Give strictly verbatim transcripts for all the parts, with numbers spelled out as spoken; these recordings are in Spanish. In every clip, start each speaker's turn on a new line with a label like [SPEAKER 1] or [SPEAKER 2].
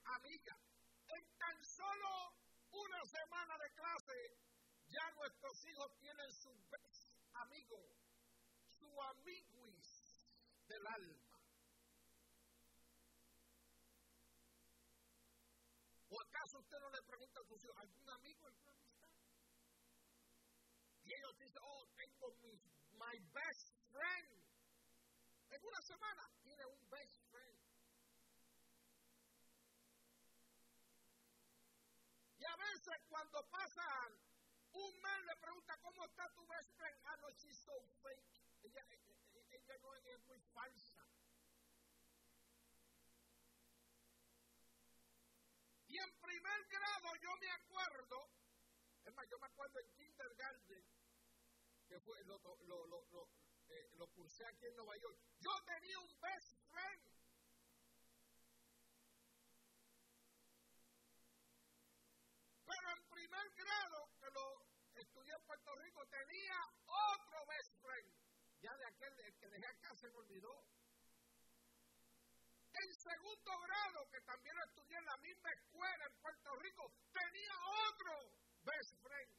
[SPEAKER 1] amiga. En tan solo una semana de clase, ya nuestros hijos tienen su best amigo, su amiguis del alma. ¿O acaso usted no le pregunta a sus hijos, algún amigo, alguna amistad? Y ellos dicen, oh, tengo mi, my best friend. En una semana tiene un best friend. Y a veces cuando pasan un mes le pregunta, ¿cómo está tu best friend? Ah, no, she's so fake. Ella, ella, ella no es, es muy falsa. Y en primer grado yo me acuerdo, es más, yo me acuerdo en kindergarten, que fue, lo, lo, lo, lo, lo, eh, lo cursé aquí en Nueva York, yo tenía un best friend. Pero en primer grado, que lo estudié en Puerto Rico, tenía otro best friend. Ya de aquel el que dejé acá se me olvidó. En segundo grado, que también lo estudié en la misma escuela en Puerto Rico, tenía otro best friend.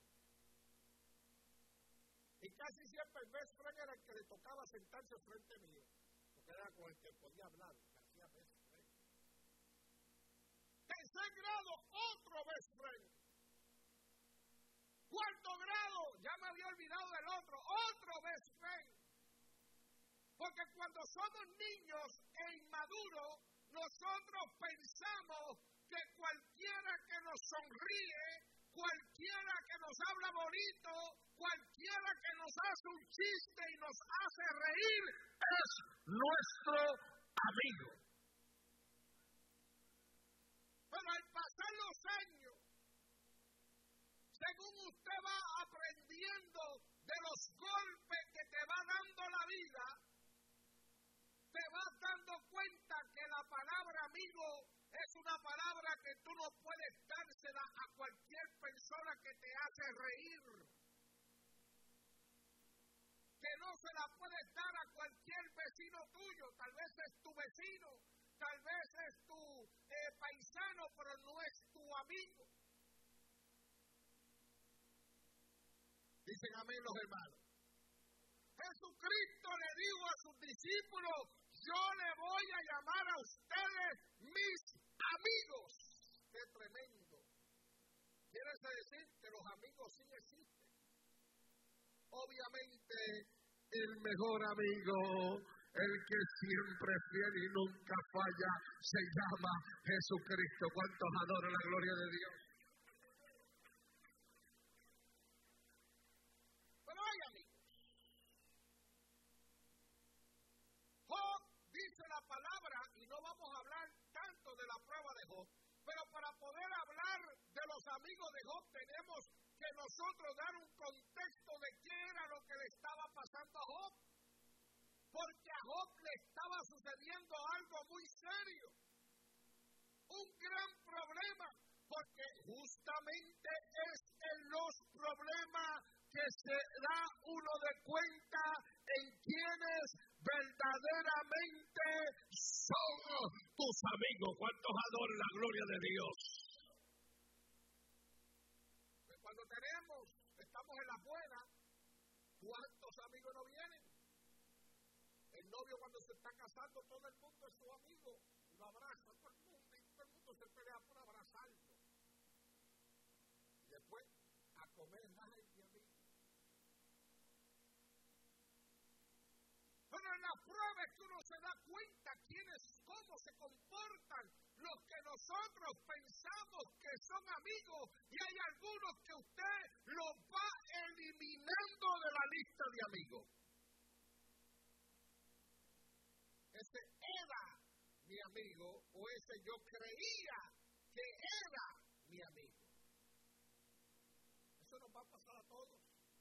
[SPEAKER 1] Y casi siempre el best friend era el que le tocaba sentarse frente mío, porque era con el que podía hablar, que hacía best friend. Tercer grado, otro best friend. Cuarto grado, ya me había olvidado del otro, otro best friend. Porque cuando somos niños e inmaduros, nosotros pensamos que cualquiera que nos sonríe, cualquiera que nos habla bonito, cualquiera que nos hace un chiste y nos hace reír, es nuestro amigo. Pero al pasar los años, según usted va aprendiendo de los golpes que te va dando la vida, te vas dando cuenta que la palabra amigo es una palabra que tú no puedes dársela a cualquier persona que te hace reír. Que no se la puedes dar a cualquier vecino tuyo. Tal vez es tu vecino, tal vez es tu eh, paisano, pero no es tu amigo. Dicen amén los hermanos. Jesucristo le dijo a sus discípulos, yo le voy a llamar a ustedes mis amigos. ¡Qué tremendo! Quiere decir que los amigos sí existen. Obviamente, el mejor amigo, el que siempre es fiel y nunca falla, se llama Jesucristo. ¿Cuántos adoran la gloria de Dios? Pero hay amigos. Job dice la palabra, y no vamos a hablar tanto de la prueba de Job, pero para poder hablar de los amigos de Job tenemos que nosotros dar un contexto de qué era lo que le estaba pasando a Job. Porque a Job le estaba sucediendo algo muy serio. Un gran problema, porque justamente es en los problemas que se da uno de cuenta en quienes verdaderamente son tus amigos. ¿Cuántos adoran la gloria de Dios? Cuando tenemos, estamos en la buena, ¿cuántos amigos no vienen? El novio cuando se está casando, todo el mundo es su amigo, y lo abraza, todo el mundo, y todo el mundo se pelea por abrazarlo. Y después, a comer más y amigos. Pero en la prueba es que uno se da cuenta quiénes, cómo se comportan los que nosotros pensamos que son amigos, y hay algunos que usted los va eliminando de la lista de amigos. Ese era mi amigo, o ese yo creía que era mi amigo. Eso nos va a pasar a todos.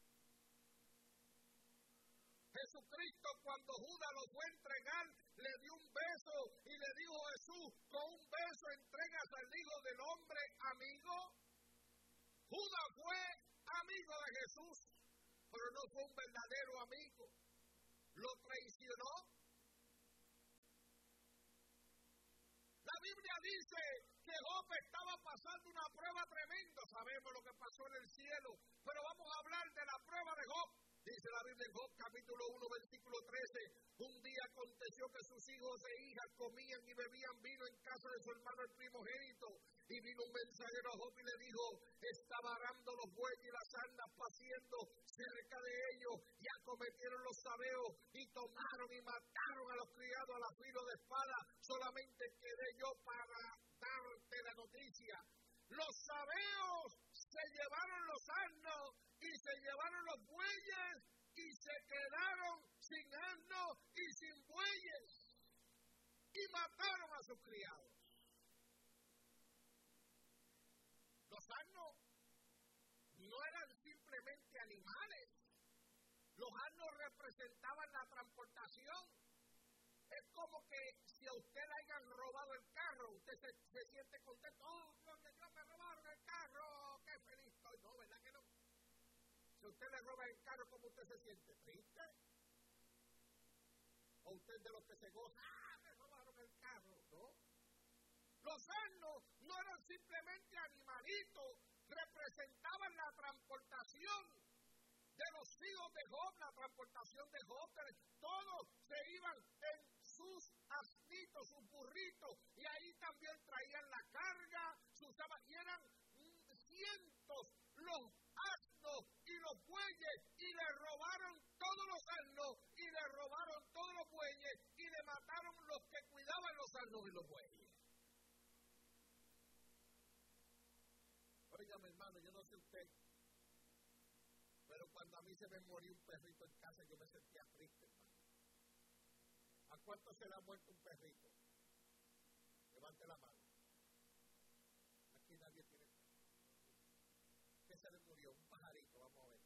[SPEAKER 1] Jesucristo, cuando Judas lo fue a entregar, le dio un beso y le dijo a Jesús, con un beso entregas al Hijo del Hombre amigo. Judas fue amigo de Jesús, pero no fue un verdadero amigo. Lo traicionó. La Biblia dice que Job estaba pasando una prueba tremenda. Sabemos lo que pasó en el cielo, pero vamos a hablar de la prueba de Job. Dice la Biblia en Job capítulo uno, versículo trece, un día aconteció que sus hijos e hijas comían y bebían vino en casa de su hermano el primogénito, y vino un mensajero a Job y le dijo, estaba arando los bueyes y las asnas paciendo cerca de ellos, y acometieron los sabeos, y tomaron y mataron a los criados a la filo de espada, solamente quedé yo para darte la noticia. Los sabeos se llevaron los asnos, y se llevaron los bueyes, y se quedaron sin asnos y sin bueyes, y mataron a sus criados. Los asnos no eran simplemente animales, los asnos representaban la transportación. Es como que si a usted le hayan robado el carro, usted se, se siente contento, oh, gloria a Dios, me robaron el carro, qué feliz estoy. No, ¿verdad que no? Si usted le roba el carro, ¿cómo usted se siente? ¿Triste? ¿O usted de los que se goza? ¡Ah, me robaron el carro! ¿No? Los asnos no eran simplemente animalitos, representaban la transportación de los hijos de Job, la transportación de Job. Todos se iban en sus asnitos, sus burritos, y ahí también traían la carga, se usaban, y eran cientos los asnos y los bueyes, y le robaron todos los asnos, y le robaron todos los bueyes, y le mataron los que cuidaban los asnos y los bueyes. Oiga, mi hermano, yo no sé usted, pero cuando a mí se me murió un perrito en casa, yo me sentía triste, hermano. ¿A cuánto se le ha muerto un perrito? Levante la mano. Aquí nadie tiene perrito. ¿Qué se le murió? Un pajarito, vamos a ver.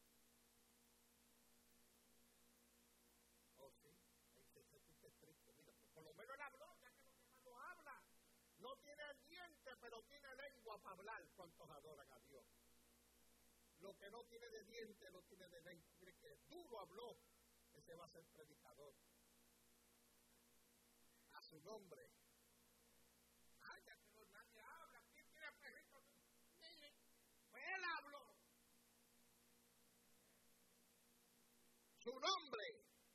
[SPEAKER 1] Oh, sí, ahí se siente triste. Mira, por lo menos él habló, ya que los demás no hablan. No tiene diente, pero tiene lengua para hablar. ¿Cuántos adoran a Dios? Lo que no tiene de diente, no tiene de lengua. Mire que duro habló, ese va a ser predicador. A su nombre. Ay, ya que no, nadie habla. ¿Quién tiene perrito? Mire, pues él habló. Su nombre.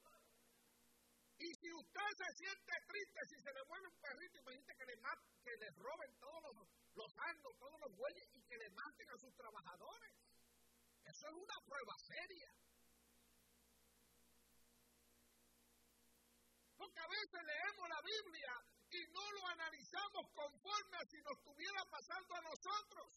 [SPEAKER 1] Y si usted se siente triste, si se le muere un perrito, imagínate que le, que le roben todos los, los asnos, todos los bueyes, y que le maten a sus trabajadores. Eso es una prueba seria. Porque a veces leemos la Biblia y no lo analizamos conforme a si nos estuviera pasando a nosotros.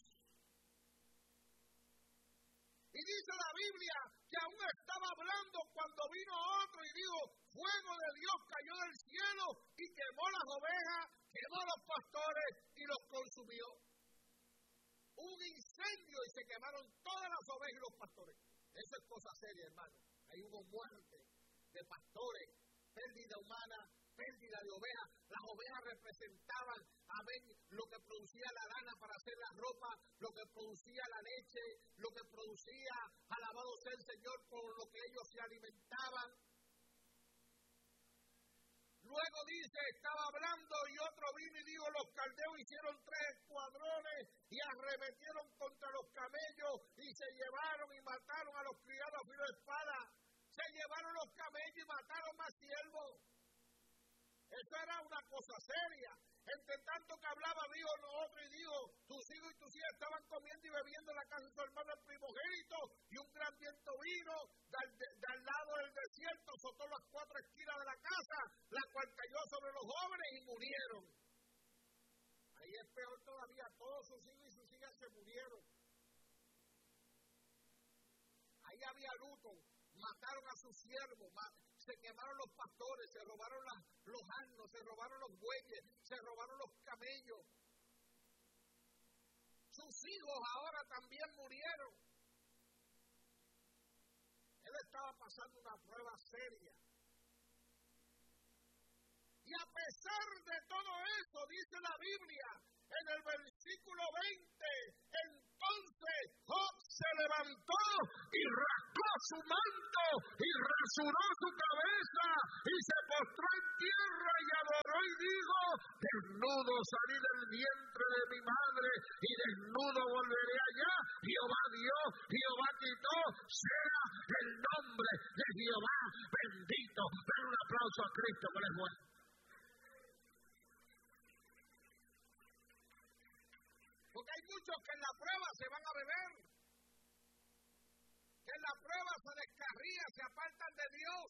[SPEAKER 1] Y dice la Biblia que aún estaba hablando cuando vino otro y dijo, fuego de Dios cayó del cielo y quemó las ovejas, quemó los pastores y los consumió. Un incendio y se quemaron todas las ovejas y los pastores. Eso es cosa seria, hermano. Ahí hubo muerte de pastores, pérdida humana, pérdida de ovejas. Las ovejas representaban, amén, lo que producía la lana para hacer la ropa, lo que producía la leche, lo que producía, alabado sea el Señor, con lo que ellos se alimentaban. Luego dice, estaba hablando y otro vino y dijo, los caldeos hicieron tres escuadrones y arremetieron contra los camellos y se llevaron y mataron a los criados a filo de espada. Se llevaron los camellos y mataron más siervos. Eso era una cosa seria. Entre tanto que hablaba, dijo otro y dijo, tus hijos y tus hijas estaban comiendo y bebiendo en la casa de su hermano el primogénito, y un gran viento vino del, de, del lado del desierto, azotó las cuatro esquinas de la casa, la cual cayó sobre los jóvenes y murieron. Ahí es peor todavía, todos sus hijos y sus hijas se murieron. Ahí había luto, mataron a sus siervos, se quemaron los pastores, se robaron la, los asnos, se robaron los bueyes, se robaron los camellos. Sus hijos ahora también murieron. Él estaba pasando una prueba seria. Y a pesar de todo eso, dice la Biblia, en el versículo veinte, entonces Job se levantó y rascó su manto y rasuró su cabeza y se postró en tierra y adoró y dijo, desnudo salí del vientre de mi madre, y desnudo volveré allá. Jehová dio, Jehová quitó, sea el nombre de Jehová bendito. Den un aplauso a Cristo, que es bueno. Porque hay muchos que en la prueba se van a beber, que en la prueba se descarrían, se apartan de Dios.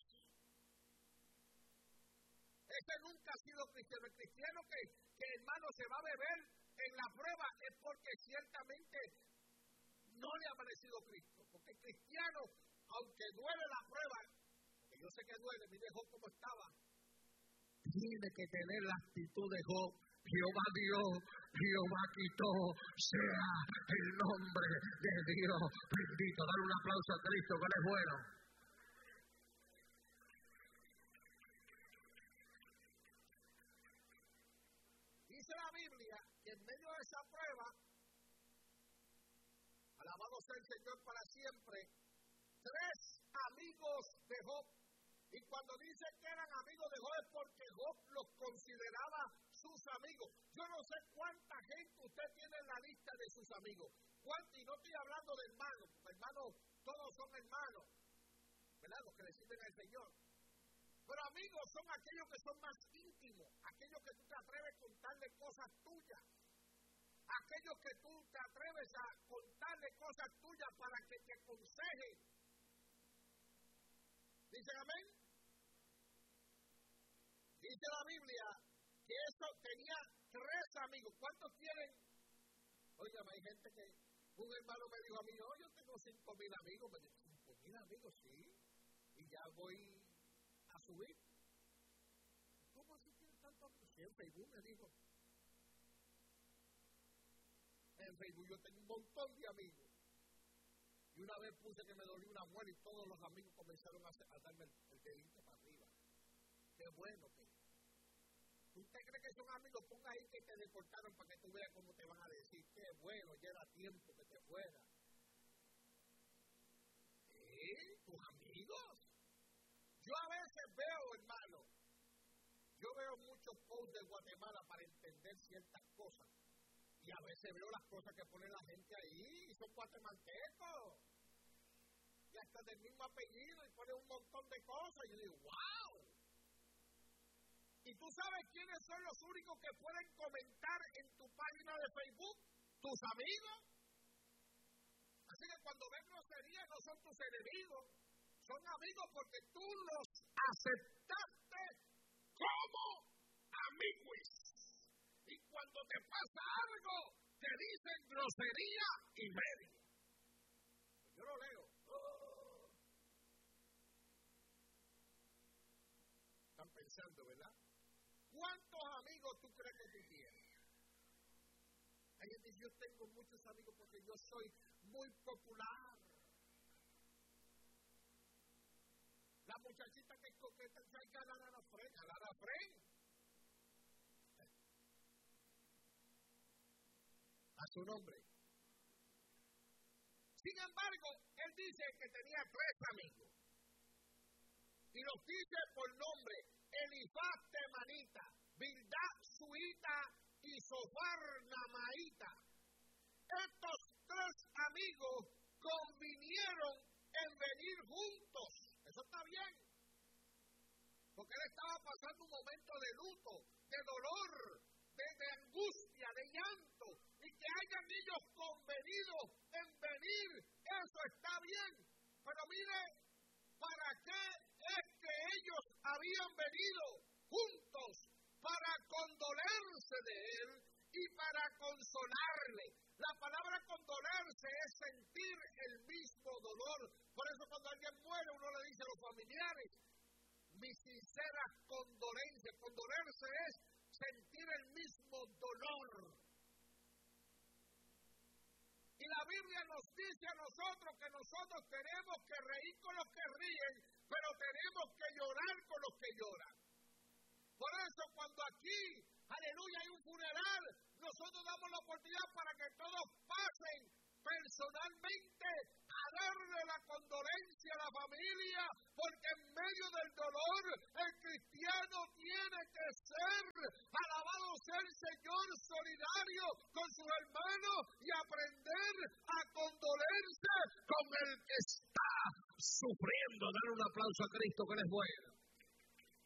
[SPEAKER 1] Ese nunca ha sido cristiano. El cristiano que, que hermano se va a beber en la prueba es porque ciertamente no le ha merecido Cristo. Porque el cristiano, aunque duele la prueba, porque yo sé que duele, mire Job como estaba, tiene que tener la actitud de Job. Jehová dio, Jehová quitó, sea el nombre de Dios bendito. Dale un aplauso a Cristo, que Él es bueno. Dice la Biblia que en medio de esa prueba, alabado sea el Señor para siempre, tres amigos de Job. Y cuando dice que eran amigos de Job es porque Job los consideraba sus amigos. Yo no sé cuánta gente usted tiene en la lista de sus amigos. ¿Cuánto? Y no estoy hablando de hermanos, porque hermanos, todos son hermanos, ¿verdad? Los que le sirven al Señor. Pero amigos son aquellos que son más íntimos, aquellos que tú te atreves a contarle cosas tuyas, aquellos que tú te atreves a contarle cosas tuyas para que te aconsejen. ¿Dicen amén? Dice la Biblia que eso tenía tres amigos. ¿Cuántos tienen? Oiga, hay gente que, un hermano me dijo a mí, oh, yo tengo cinco mil amigos. Me dijo, cinco mil amigos, sí. Y ya voy a subir. ¿Cómo así tiene tantos amigos? Sí, en Facebook me dijo. En Facebook yo tengo un montón de amigos. Y una vez puse que me dolió una muela y todos los amigos comenzaron a, hacer, a darme el, el dedito para arriba. Qué bueno que. ¿Usted cree que son amigos? Ponga ahí que te deportaron para que tú veas cómo te van a decir. Qué bueno, ya era tiempo que te fuera. ¿Eh? ¿Tus amigos? Yo a veces veo, hermano, yo veo muchos posts de Guatemala para entender ciertas cosas. Y a veces veo las cosas que pone la gente ahí, y son guatemaltecos. Y hasta del mismo apellido, y ponen un montón de cosas. Y yo digo, ¡wow! ¿Y tú sabes quiénes son los únicos que pueden comentar en tu página de Facebook? ¿Tus amigos? Así que cuando ven groserías no son tus enemigos, son amigos porque tú los aceptaste como amigos. Y cuando te pasa algo, te dicen grosería y media. Pues yo lo leo. Oh. Están pensando, ¿verdad? ¿Cuántos amigos tú crees que tú tienes? Hay gente dice, yo tengo muchos amigos porque yo soy muy popular. La muchachita que es coqueta, hay que hablar a la frente, a la frente. A su nombre. Sin embargo, él dice que tenía tres amigos. Y los dice por nombre: Elifaz temanita, Bildad suita y Sofar namaita. Estos tres amigos convinieron en venir juntos. Eso está bien. Porque él estaba pasando un momento de luto, de dolor, de, de angustia, de llanto. Y que hayan ellos convenido en venir, eso está bien. Pero mire, ¿para qué es que ellos habían venido juntos? Para condolerse de él y para consolarle. La palabra condolerse es sentir el mismo dolor. Por eso cuando alguien muere uno le dice a los familiares, mis sinceras condolencias. Condolerse es sentir el mismo dolor. Y la Biblia nos dice a nosotros que nosotros tenemos que reír con los que ríen, pero tenemos que llorar con los que lloran. Por eso cuando aquí, aleluya, hay un funeral, nosotros damos la oportunidad para que todos pasen personalmente a darle la condolencia a la familia, porque en medio del dolor el cristiano tiene que ser, alabado sea el Señor, solidario sufriendo, dar un aplauso a Cristo que Él es bueno.